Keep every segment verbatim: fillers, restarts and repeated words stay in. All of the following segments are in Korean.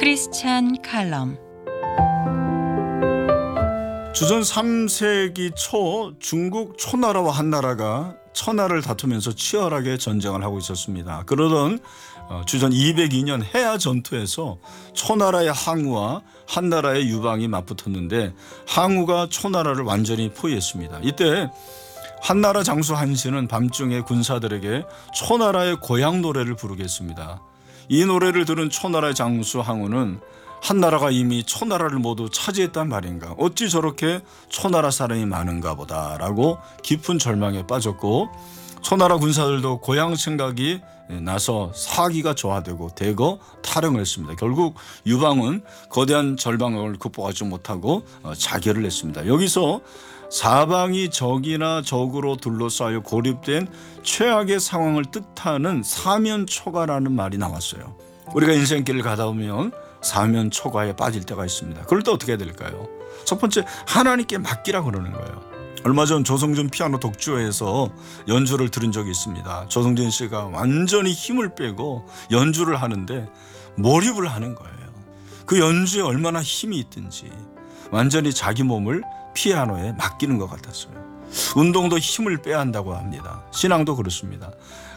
크리스찬 칼럼. 주전 삼 세기 초 중국 초나라와 한나라가 천하를 다투면서 치열하게 전쟁을 하고 있었습니다. 그러던 주전 이백이 년 해야 전투에서 초나라의 항우와 한나라의 유방이 맞붙었는데 항우가 초나라를 완전히 포위했습니다. 이때 한나라 장수 한신은 밤중에 군사들에게 초나라의 고향 노래를 부르겠습니다. 이 노래를 들은 초나라의 장수 항우는 한나라가 이미 초나라를 모두 차지했단 말인가, 어찌 저렇게 초나라 사람이 많은가 보다라고 깊은 절망에 빠졌고, 초나라 군사들도 고향 생각이 나서 사기가 조화되고 대거 탈영을 했습니다. 결국 유방은 거대한 절망을 극복하지 못하고 자결을 했습니다. 여기서 사방이 적이나 적으로 둘러싸여 고립된 최악의 상황을 뜻하는 사면초가라는 말이 나왔어요. 우리가 인생길을 가다 보면 사면초가에 빠질 때가 있습니다. 그럴 때 어떻게 해야 될까요? 첫 번째, 하나님께 맡기라 그러는 거예요. 얼마 전 조성준 피아노 독주회에서 연주를 들은 적이 있습니다. 조성준 씨가 완전히 힘을 빼고 연주를 하는데 몰입을 하는 거예요. 그 연주에 얼마나 힘이 있든지 완전히 자기 몸을 피아노에 맡기는 것 같았어요. 운동도 힘을 빼야 한다고 합니다. 신앙도 그렇습니다.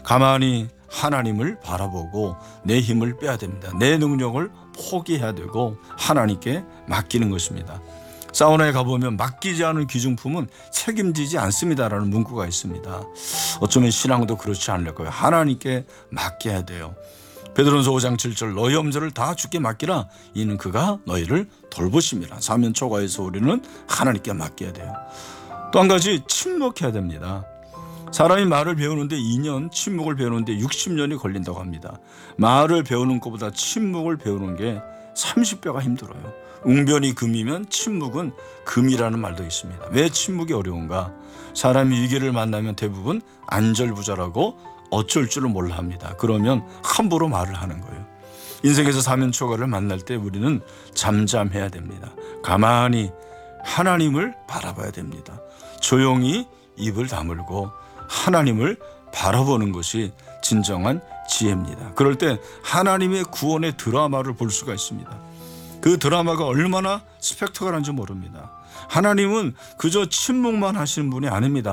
가만히 하나님을 바라보고 내 힘을 빼야 됩니다. 내 능력을 포기해야 되고 하나님께 맡기는 것입니다. 사우나에 가보면 맡기지 않은 귀중품은 책임지지 않습니다라는 문구가 있습니다. 어쩌면 신앙도 그렇지 않을까요? 하나님께 맡겨야 돼요. 베드로전서 오 장 칠 절, 너희 염려를 다 주께 맡기라, 이는 그가 너희를 돌보심이라. 사면초가에서 우리는 하나님께 맡겨야 돼요. 또 한 가지, 침묵해야 됩니다. 사람이 말을 배우는데 이 년, 침묵을 배우는데 육십 년이 걸린다고 합니다. 말을 배우는 것보다 침묵을 배우는 게 삼십 배가 힘들어요. 웅변이 금이면 침묵은 금이라는 말도 있습니다. 왜 침묵이 어려운가? 사람이 위기를 만나면 대부분 안절부절하고 어쩔 줄을 몰라 합니다. 그러면 함부로 말을 하는 거예요. 인생에서 사면초가를 만날 때 우리는 잠잠해야 됩니다. 가만히 하나님을 바라봐야 됩니다. 조용히 입을 다물고 하나님을 바라보는 것이 진정한 지혜입니다. 그럴 때 하나님의 구원의 드라마를 볼 수가 있습니다. 그 드라마가 얼마나 스펙터클한지 모릅니다. 하나님은 그저 침묵만 하시는 분이 아닙니다.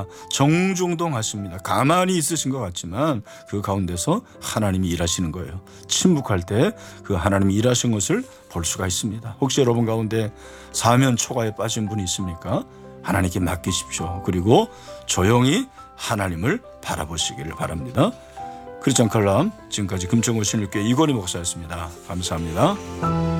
정중동하십니다. 가만히 있으신 것 같지만 그 가운데서 하나님이 일하시는 거예요. 침묵할 때 그 하나님이 일하신 것을 볼 수가 있습니다. 혹시 여러분 가운데 사면초가에 빠진 분이 있습니까? 하나님께 맡기십시오. 그리고 조용히 하나님을 바라보시기를 바랍니다. 크리스찬 칼럼, 지금까지 금천구 신일교회 이건희 목사였습니다. 감사합니다.